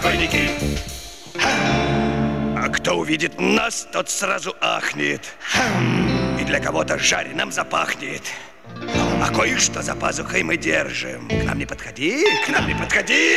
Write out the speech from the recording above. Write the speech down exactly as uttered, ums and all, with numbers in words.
разбойники. А кто увидит нас, тот сразу ахнет. И для кого-то жареным запахнет. А кое-что за пазухой мы держим. К нам не подходи, к нам не подходи.